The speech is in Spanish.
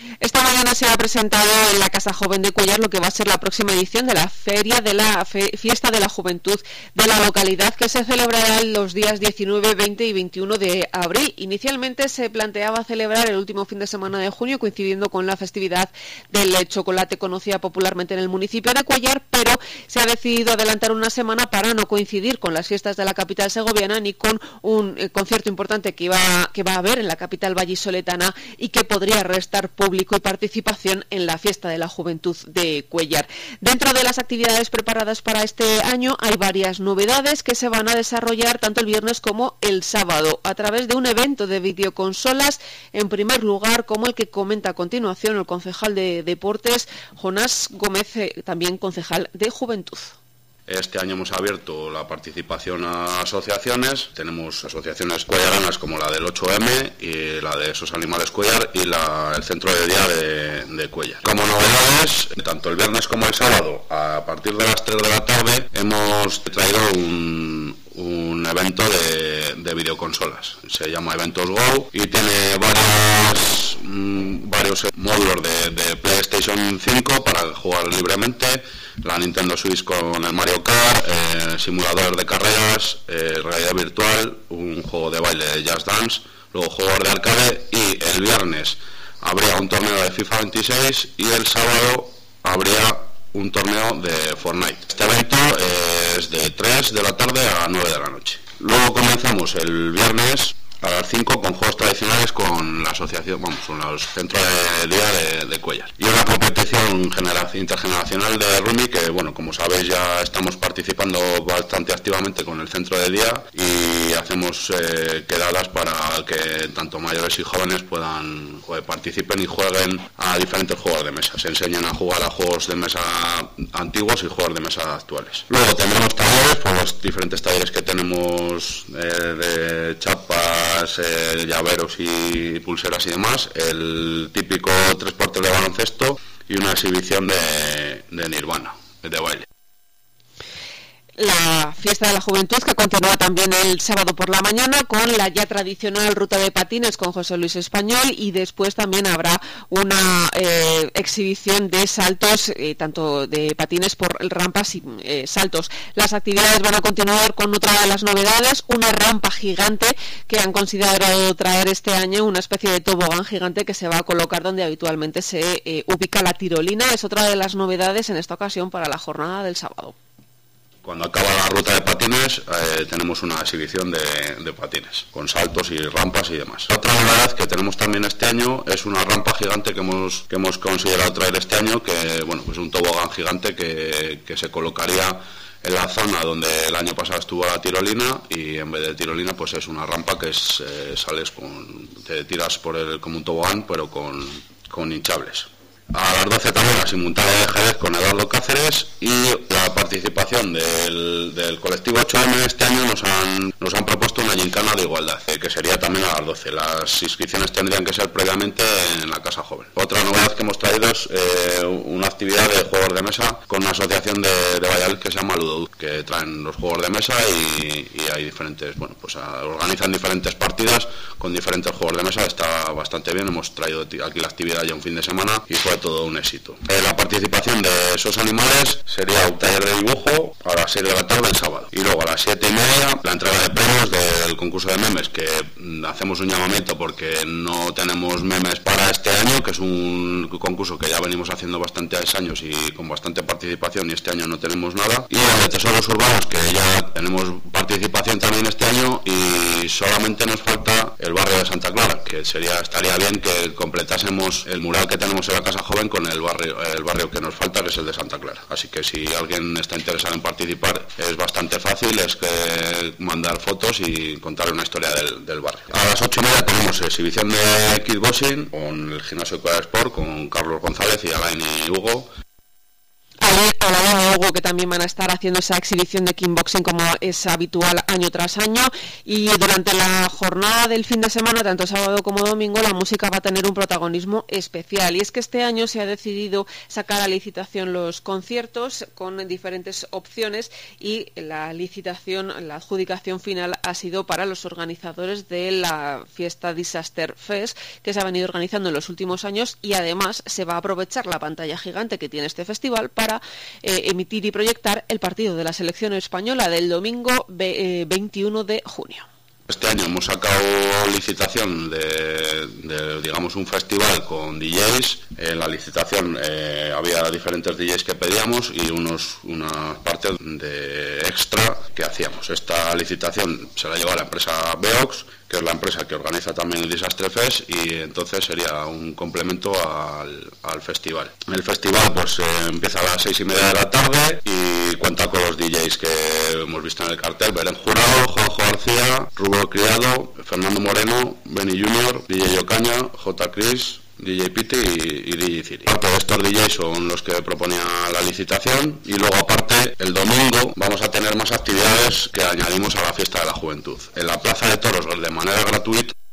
Esta mañana se ha presentado en la Casa Joven de Cuéllar lo que va a ser la próxima edición de la Feria de la Fiesta de la Juventud de la localidad, que se celebrará los días 19, 20 y 21 de abril. Inicialmente se planteaba celebrar el último fin de semana de junio, coincidiendo con la festividad del chocolate conocida popularmente en el municipio de Cuéllar, pero se ha decidido adelantar una semana para no coincidir con las fiestas de la capital segoviana ni con un concierto importante que va a haber en la capital vallisoletana y que podría restar público y participación en la Fiesta de la Juventud de Cuéllar. Dentro de las actividades preparadas para este año hay varias novedades que se van a desarrollar tanto el viernes como el sábado a través de un evento de videoconsolas, en primer lugar, como el que comenta a continuación el concejal de Deportes, Jonás Gómez, también concejal de Juventud. Este año hemos abierto la participación a asociaciones. Tenemos asociaciones cuellaranas como la del 8M y la de Esos Animales Cuéllar y el Centro de Día de Cuéllar. Como novedades, tanto el viernes como el sábado, a partir de las 3 de la tarde, hemos traído un evento de videoconsolas. Se llama Eventos Go y tiene varios módulos de PlayStation 5 para jugar libremente, la Nintendo Switch con el Mario Kart, simuladores de carreras, realidad virtual, un juego de baile de Just Dance, luego juegos de arcade, y el viernes habría un torneo de FIFA 26 y el sábado habría un torneo de Fortnite. Este evento es de 3 de la tarde a 9 de la noche. Luego comenzamos el viernes a las 5 con juegos tradicionales con la asociación, con los centros de día de Cuéllar. Y una competición intergeneracional de rugby que, como sabéis, ya estamos participando bastante activamente con el centro de día y hacemos quedadas para que tanto mayores y jóvenes participen y jueguen a diferentes juegos de mesa. Se enseñan a jugar a juegos de mesa antiguos y juegos de mesa actuales. Luego tenemos talleres, por los diferentes talleres que tenemos de chapas, llaveros y pulseras y demás, el típico 3x3 de baloncesto y una exhibición de Nirvana, de baile. La Fiesta de la Juventud, que continúa también el sábado por la mañana con la ya tradicional ruta de patines con José Luis Español, y después también habrá una exhibición de saltos, tanto de patines por rampas y saltos. Las actividades van a continuar con otra de las novedades, una rampa gigante que han considerado traer este año, una especie de tobogán gigante que se va a colocar donde habitualmente se ubica la tirolina. Es otra de las novedades en esta ocasión para la jornada del sábado. Cuando acaba la ruta de patines tenemos una exhibición de patines con saltos y rampas y demás. Otra novedad que tenemos también este año es una rampa gigante que hemos considerado traer este año, que es un tobogán gigante que se colocaría en la zona donde el año pasado estuvo la tirolina, y en vez de tirolina pues es una rampa que te tiras como un tobogán pero con hinchables. A las 12 también la simultánea de Jerez con Eduardo Cáceres, y la participación del colectivo 8M este año nos han propuesto una gincana de igualdad, que sería también a las 12. Las inscripciones tendrían que ser previamente en la Casa Joven. Otra novedad que hemos traído es una actividad de juegos de mesa con una asociación de Valladolid que se llama Ludoduz, que traen los juegos de mesa y hay diferentes, organizan diferentes partidas con diferentes juegos de mesa. Está bastante bien, hemos traído aquí la actividad ya un fin de semana y fue todo un éxito. La participación de Esos Animales sería un taller de dibujo a las 6 de la tarde el sábado, y luego a las 7:30 la entrega de premios del concurso de memes, que hacemos un llamamiento porque no tenemos memes para este año, que es un concurso que ya venimos haciendo bastantes años y con bastante participación, y este año no tenemos nada. Y el de Tesoros Urbanos, que ya tenemos participación también este año, y solamente nos falta el barrio de Santa Clara, que estaría bien que completásemos el mural que tenemos en la Casa Joven con el barrio que nos falta, que es el de Santa Clara. Así que si alguien está interesado en participar, es bastante fácil, es que mandar fotos y contar una historia del barrio. A las 8:30 tenemos exhibición de kickboxing con el gimnasio Cuéllar Sport, con Carlos González y Alain y Hugo. Olalá y Hugo, que también van a estar haciendo esa exhibición de kickboxing como es habitual año tras año. Y durante la jornada del fin de semana, tanto sábado como domingo, la música va a tener un protagonismo especial. Y es que este año se ha decidido sacar a licitación los conciertos con diferentes opciones, y la licitación, la adjudicación final ha sido para los organizadores de la fiesta Disaster Fest, que se ha venido organizando en los últimos años, y además se va a aprovechar la pantalla gigante que tiene este festival para emitir y proyectar el partido de la selección española del domingo 21 de junio. Este año hemos sacado licitación de digamos, un festival con DJs. En la licitación había diferentes DJs que pedíamos y una parte de extra que hacíamos. Esta licitación se la llevó a la empresa Beox, que es la empresa que organiza también el Disaster Fest, y entonces sería un complemento al festival. El festival pues empieza a las 6:30 de la tarde y cuenta con los DJs que hemos visto en el cartel: Belén Jurado, Juanjo García, Rubio Criado, Fernando Moreno, Benny Junior, DJ Ocaña, J. Chris, DJ Piti y DJ Ciri. Parte de estos DJs son los que proponía la licitación, y luego aparte el domingo vamos a tener más actividades que añadimos a la fiesta de la juventud. En la Plaza de Toros, de manera gratuita,